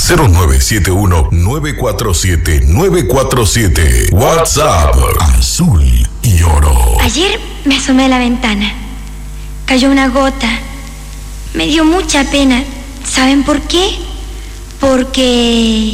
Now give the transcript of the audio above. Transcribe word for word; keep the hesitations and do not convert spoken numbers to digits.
cero nueve siete uno nueve cuatro siete nueve cuatro siete. WhatsApp Azul y Oro. Ayer me asomé a la ventana. Cayó una gota. Me dio mucha pena. ¿Saben por qué? Porque...